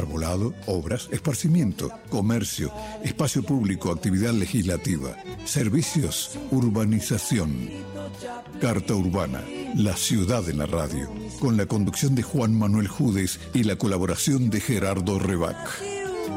arbolado, obras, esparcimiento, comercio, espacio público, actividad legislativa, servicios, urbanización. Carta Urbana, la ciudad en la radio, con la conducción de Juan Manuel Judes y la colaboración de Gerardo Rebac.